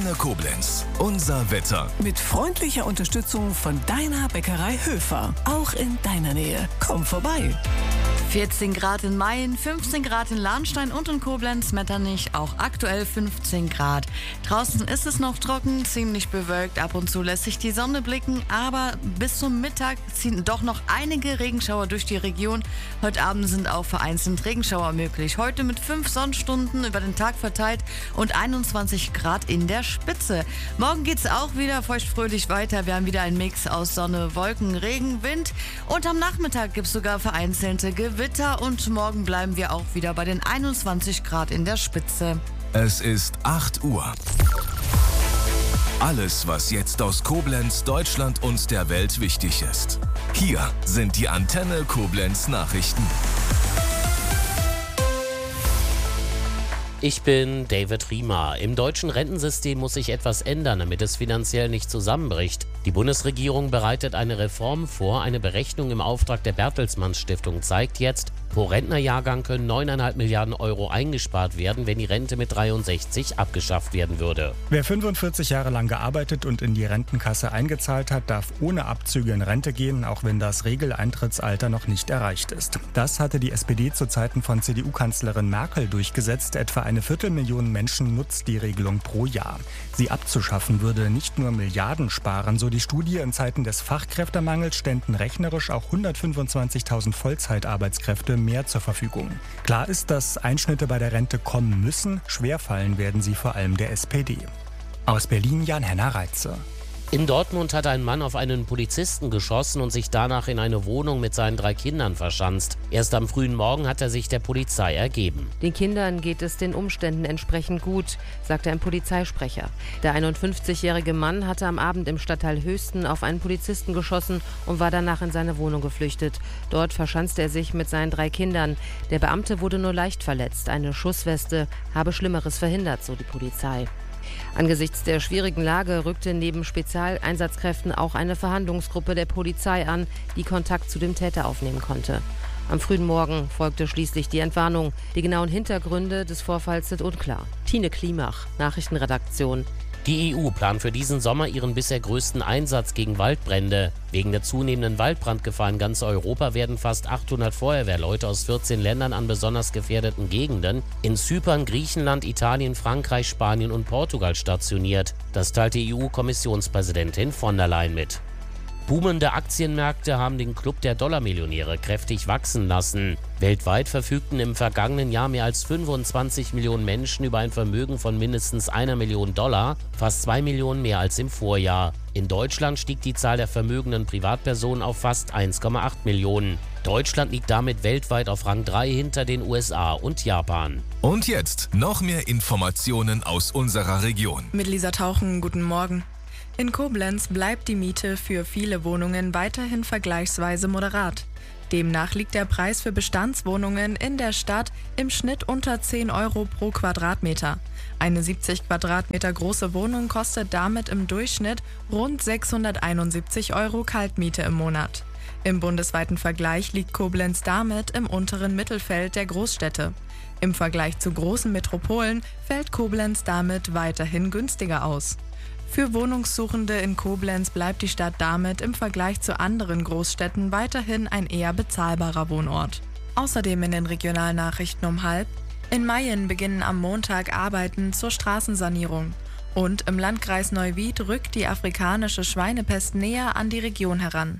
Antenne Koblenz. Unser Wetter. Mit freundlicher Unterstützung von deiner Bäckerei Höfer. Auch in deiner Nähe. Komm vorbei. 14 Grad in Mayen, 15 Grad in Lahnstein und in Koblenz, Metternich auch aktuell 15 Grad. Draußen ist es noch trocken, ziemlich bewölkt, ab und zu lässt sich die Sonne blicken, aber bis zum Mittag ziehen doch noch einige Regenschauer durch die Region. Heute Abend sind auch vereinzelt Regenschauer möglich. Heute mit 5 Sonnenstunden über den Tag verteilt und 21 Grad in der Spitze. Morgen geht es auch wieder feuchtfröhlich weiter. Wir haben wieder einen Mix aus Sonne, Wolken, Regen, Wind und am Nachmittag gibt es sogar vereinzelte Gewitter und morgen bleiben wir auch wieder bei den 21 Grad in der Spitze. Es ist 8 Uhr. Alles, was jetzt aus Koblenz, Deutschland und der Welt wichtig ist. Hier sind die Antenne Koblenz Nachrichten. Ich bin David Riemer. Im deutschen Rentensystem muss sich etwas ändern, damit es finanziell nicht zusammenbricht. Die Bundesregierung bereitet eine Reform vor. Eine Berechnung im Auftrag der Bertelsmann Stiftung zeigt jetzt, pro Rentnerjahrgang können 9,5 Milliarden Euro eingespart werden, wenn die Rente mit 63 abgeschafft werden würde. Wer 45 Jahre lang gearbeitet und in die Rentenkasse eingezahlt hat, darf ohne Abzüge in Rente gehen, auch wenn das Regeleintrittsalter noch nicht erreicht ist. Das hatte die SPD zu Zeiten von CDU-Kanzlerin Merkel durchgesetzt. Etwa 250.000 Menschen nutzt die Regelung pro Jahr. Sie abzuschaffen würde nicht nur Milliarden sparen, so die Studie. In Zeiten des Fachkräftemangels ständen rechnerisch auch 125.000 Vollzeitarbeitskräfte mehr zur Verfügung. Klar ist, dass Einschnitte bei der Rente kommen müssen. Schwerfallen werden sie vor allem der SPD. Aus Berlin Jan-Henner Reitze. In Dortmund hat ein Mann auf einen Polizisten geschossen und sich danach in eine Wohnung mit seinen 3 Kindern verschanzt. Erst am frühen Morgen hat er sich der Polizei ergeben. Den Kindern geht es den Umständen entsprechend gut, sagte ein Polizeisprecher. Der 51-jährige Mann hatte am Abend im Stadtteil Höchsten auf einen Polizisten geschossen und war danach in seine Wohnung geflüchtet. Dort verschanzte er sich mit seinen 3 Kindern. Der Beamte wurde nur leicht verletzt. Eine Schussweste habe Schlimmeres verhindert, so die Polizei. Angesichts der schwierigen Lage rückte neben Spezialeinsatzkräften auch eine Verhandlungsgruppe der Polizei an, die Kontakt zu dem Täter aufnehmen konnte. Am frühen Morgen folgte schließlich die Entwarnung. Die genauen Hintergründe des Vorfalls sind unklar. Tine Klimach, Nachrichtenredaktion. Die EU plant für diesen Sommer ihren bisher größten Einsatz gegen Waldbrände. Wegen der zunehmenden Waldbrandgefahr in ganz Europa werden fast 800 Feuerwehrleute aus 14 Ländern an besonders gefährdeten Gegenden in Zypern, Griechenland, Italien, Frankreich, Spanien und Portugal stationiert. Das teilte EU-Kommissionspräsidentin von der Leyen mit. Boomende Aktienmärkte haben den Club der Dollarmillionäre kräftig wachsen lassen. Weltweit verfügten im vergangenen Jahr mehr als 25 Millionen Menschen über ein Vermögen von mindestens $1 Million, fast 2 Millionen mehr als im Vorjahr. In Deutschland stieg die Zahl der vermögenden Privatpersonen auf fast 1,8 Millionen. Deutschland liegt damit weltweit auf Rang 3 hinter den USA und Japan. Und jetzt noch mehr Informationen aus unserer Region. Mit Lisa Tauchen, guten Morgen. In Koblenz bleibt die Miete für viele Wohnungen weiterhin vergleichsweise moderat. Demnach liegt der Preis für Bestandswohnungen in der Stadt im Schnitt unter 10 Euro pro Quadratmeter. Eine 70 Quadratmeter große Wohnung kostet damit im Durchschnitt rund 671 Euro Kaltmiete im Monat. Im bundesweiten Vergleich liegt Koblenz damit im unteren Mittelfeld der Großstädte. Im Vergleich zu großen Metropolen fällt Koblenz damit weiterhin günstiger aus. Für Wohnungssuchende in Koblenz bleibt die Stadt damit im Vergleich zu anderen Großstädten weiterhin ein eher bezahlbarer Wohnort. Außerdem in den Regionalnachrichten um 12:30: In Mayen beginnen am Montag Arbeiten zur Straßensanierung. Und im Landkreis Neuwied rückt die afrikanische Schweinepest näher an die Region heran.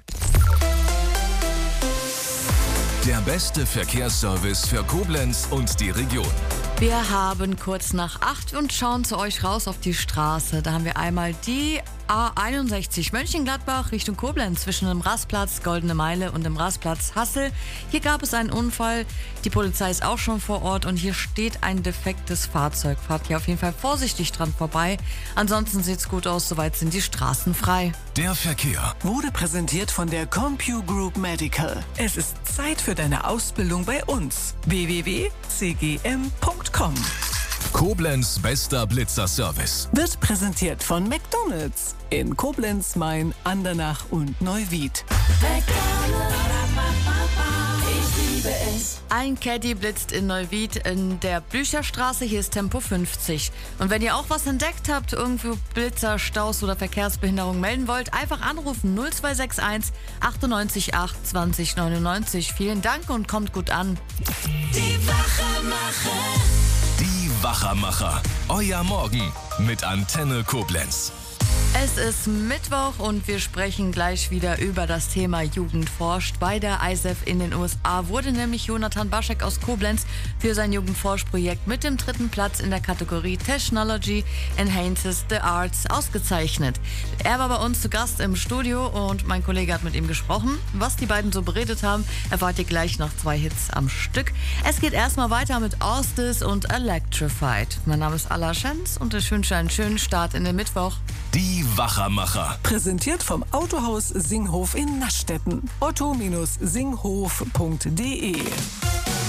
Der beste Verkehrsservice für Koblenz und die Region. Wir haben kurz nach 8 und schauen zu euch raus auf die Straße. Da haben wir einmal die A61 Mönchengladbach Richtung Koblenz zwischen dem Rastplatz Goldene Meile und dem Rastplatz Hassel. Hier gab es einen Unfall. Die Polizei ist auch schon vor Ort und hier steht ein defektes Fahrzeug. Fahrt hier auf jeden Fall vorsichtig dran vorbei. Ansonsten sieht's gut aus, soweit sind die Straßen frei. Der Verkehr Wurde präsentiert von der CompuGroup Medical. Es ist Zeit für deine Ausbildung bei uns. www.cgm.com. Koblenz bester Blitzerservice. Wird präsentiert von McDonald's in Koblenz, Main, Andernach und Neuwied. Ich liebe liebe es. Ein Caddy blitzt in Neuwied in der Blücherstraße, hier ist Tempo 50. Und wenn ihr auch was entdeckt habt, irgendwo Blitzer, Staus oder Verkehrsbehinderung melden wollt, einfach anrufen 0261 98 8 20 99. Vielen Dank und kommt gut an. Die Wachermacher. Die Wachermacher. Euer Morgen mit Antenne Koblenz. Es ist Mittwoch und wir sprechen gleich wieder über das Thema Jugend forscht. Bei der ISEF in den USA wurde nämlich Jonathan Baschek aus Koblenz für sein Jugendforschprojekt mit dem 3. Platz in der Kategorie Technology Enhances the Arts ausgezeichnet. Er war bei uns zu Gast im Studio und mein Kollege hat mit ihm gesprochen. Was die beiden so beredet haben, erfahrt ihr gleich nach 2 Hits am Stück. Es geht erstmal weiter mit Austis und Electrified. Mein Name ist Alla Schenz und ich wünsche einen schönen Start in den Mittwoch. Die Wachermacher. Präsentiert vom Autohaus Singhof in Naschdetten. otto-singhof.de